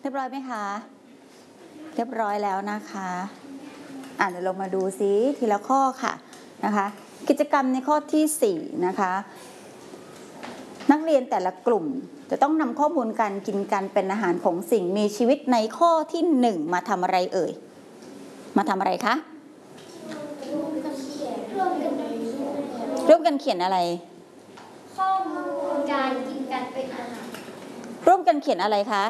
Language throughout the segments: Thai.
รียบร้อยไหมคะเรียบร้อยแล้วนะคะเดี๋ยวเรามาดูซิทีละข้อค่ะนะคะกิจกรรมในข้อที่4นะคะนักเรียนแต่ละกลุ่มจะต้องนำข้อมูลการกินกันเป็นอาหารของสิ่งมีชีวิตในข้อที่1มาทำอะไรเอ่ยมาทำอะไรคะร่วมกันเขียนอะไรข้อมูลการกินกันเป็นอาหารร่วมกันเขียนอะไรคะ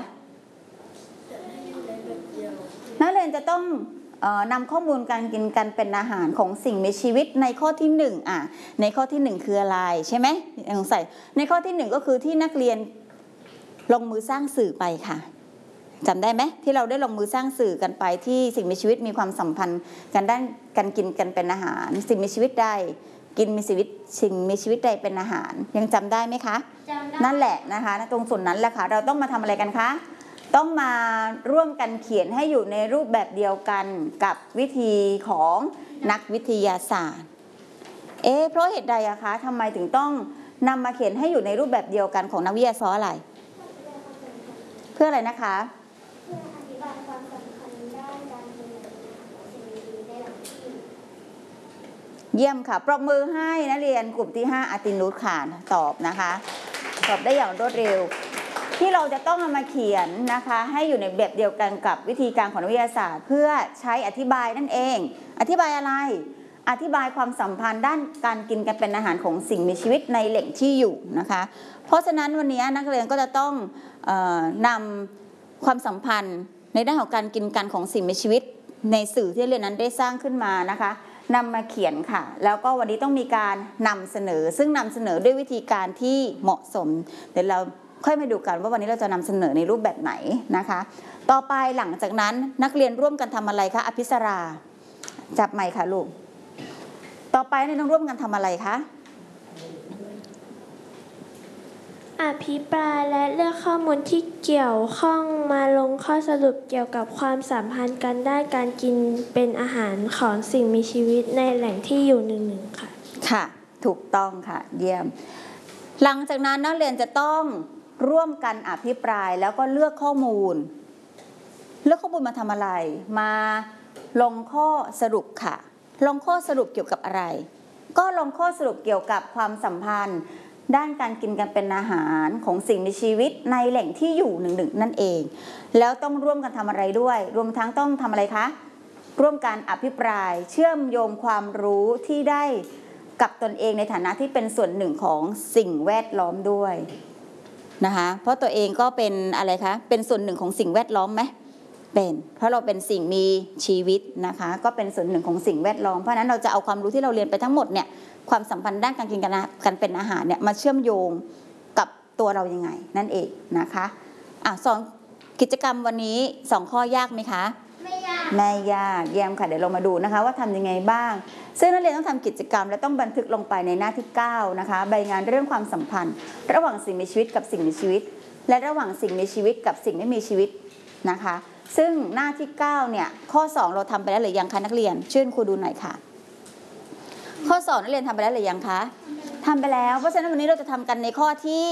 นักเรียนจะต้องนำข้อมูลการกินกันเป็นอาหารของสิ่งมีชีวิตในข้อที่1ในข้อที่1คืออะไรใช่ไหมสงสัยในข้อที่1ก็คือที่นักเรียนลงมือสร้างสื่อไปค่ะจำได้ไหมที่เราได้ลงมือสร้างสื่อกันไปที่สิ่งมีชีวิตมีความสัมพันธ์กันด้านการกินกันเป็นอาหารสิ่งมีชีวิตใดกินมีชีวิตสิ่งมีชีวิตใดเป็นอาหารยังจำได้ไหมคะจำได้นั่นแหละนะคะตรงส่วนนั้นแหละค่ะเราต้องมาทำอะไรกันคะต้องมาร่วมกันเขียนให้อยู่ในรูปแบบเดียวกันกับวิธีของนักวิทยาศาสตร์เพราะเหตุใดอะคะทำไมถึงต้องนำมาเขียนให้อยู่ในรูปแบบเดียวกันของนักวิทยาศาสตร์อะไรเพื่ออะไรนะคะเพื่ออธิบายความสำคัญด้านการกินสิ่งมีชีวิตในแหล่งที่อยู่เยี่ยมค่ะปรบมือให้นักเรียนกลุ่มที่5อาตินุชค่ะตอบนะคะตอบได้อย่างรวดเร็วที่เราจะต้องเอามาเขียนนะคะให้อยู่ในแบบเดียวกันกับวิธีการของนักวิทยาศาสตร์เพื่อใช้อธิบายนั่นเองอธิบายอะไรอธิบายความสัมพันธ์ด้านการกินกันเป็นอาหารของสิ่งมีชีวิตในแหล่งที่อยู่นะคะเพราะฉะนั้นวันนี้นักเรียนก็จะต้องนำความสัมพันธ์ในด้านของการกินกันของสิ่งมีชีวิตในสื่อที่เรียนนั้นได้สร้างขึ้นมานะคะนำมาเขียนค่ะแล้วก็วันนี้ต้องมีการนำเสนอซึ่งนำเสนอด้วยวิธีการที่เหมาะสมเดี๋ยวเราค่อยมาดูกันว่าวันนี้เราจะนำเสนอในรูปแบบไหนนะคะต่อไปหลังจากนั้นนักเรียนร่วมกันทำอะไรคะอภิสราจับไมค์ค่ะลูกต่อไปนี่ต้องร่วมกันทำอะไรคะอภิปรายและเลือกข้อมูลที่เกี่ยวข้องมาลงข้อสรุปเกี่ยวกับความสัมพันธ์กันด้านการกินเป็นอาหารของสิ่งมีชีวิตในแหล่งที่อยู่1ค่ะค่ะถูกต้องค่ะเยี่ยมหลังจากนั้นนักเรียนจะต้องร่วมกันอภิปรายแล้วก็เลือกข้อมูลมาทำอะไรมาลงข้อสรุปค่ะลงข้อสรุปเกี่ยวกับอะไรก็ลงข้อสรุปเกี่ยวกับความสัมพันธ์ด้านการกินกันเป็นอาหารของสิ่งมีชีวิตในแหล่งที่อยู่1นั่นเองแล้วต้องร่วมกันทำอะไรด้วยรวมทั้งต้องทำอะไรคะร่วมกันอภิปรายเชื่อมโยงความรู้ที่ได้กับตนเองในฐานะที่เป็นส่วนหนึ่งของสิ่งแวดล้อมด้วยนะคะเพราะตัวเองก็เป็นอะไรคะเป็นส่วนหนึ่งของสิ่งแวดล้อมไหมเป็นเพราะเราเป็นสิ่งมีชีวิตนะคะก็เป็นส่วนหนึ่งของสิ่งแวดล้อมเพราะฉะนั้นเราจะเอาความรู้ที่เราเรียนไปทั้งหมดเนี่ยความสัมพันธ์ด้านการกินกันเป็นอาหารเนี่ยมาเชื่อมโยงกับตัวเรายังไงนั่นเองนะคะกิจกรรมวันนี้2ข้อยากไหมคะไม่ยากเยี่ยมค่ะเดี๋ยวเรามาดูนะคะว่าทำยังไงบ้างซึ่งนักเรียนต้องทำกิจกรรมและต้องบันทึกลงไปในหน้าที่9นะคะใบงานเรื่องความสัมพันธ์ระหว่างสิ่งมีชีวิตกับสิ่งมีชีวิตและระหว่างสิ่งมีชีวิตกับสิ่งไม่มีชีวิตนะคะซึ่งหน้าที่9เนี่ยข้อ2เราทำไปแล้วหรือยังคะนักเรียนช่วยครูดูหน่อยค่ะข้อ2นักเรียนทำไปแล้วหรือยังคะทำไปแล้วเพราะฉะนั้นวันนี้เราจะทำกันในข้อที่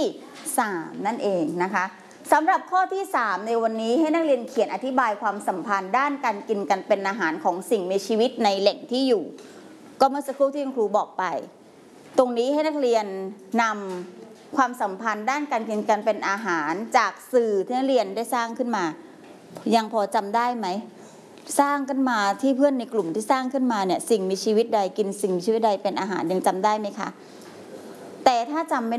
3นั่นเองนะคะสำหรับข้อที่3ในวันนี้ให้นักเรียนเขียนอธิบายความสัมพันธ์ด้านการกินกันเป็นอาหารของสิ่งมีชีวิตในแหล่งที่อยู่ก็เมื่อสักครู่ที่คุณครูบอกไปตรงนี้ให้นักเรียนนำความสัมพันธ์ด้านการกินกันเป็นอาหารจากสื่อที่นักเรียนได้สร้างขึ้นมายังพอจำได้ไหมสร้างขึ้นมาที่เพื่อนในกลุ่มที่สร้างขึ้นมาเนี่ยสิ่งมีชีวิตใดกินสิ่งมีชีวิตใดเป็นอาหารยังจำได้ไหมคะแต่ถ้าจำไม่